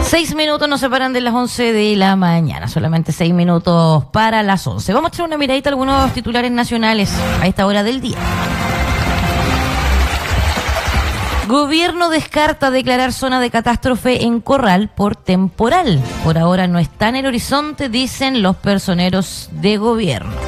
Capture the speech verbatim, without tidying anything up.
Seis minutos nos separan de las once de la mañana, solamente seis minutos para las once. Vamos a echar una miradita a algunos titulares nacionales a esta hora del día. Gobierno descarta declarar zona de catástrofe en Corral por temporal. Por ahora no está en el horizonte, dicen los personeros de gobierno.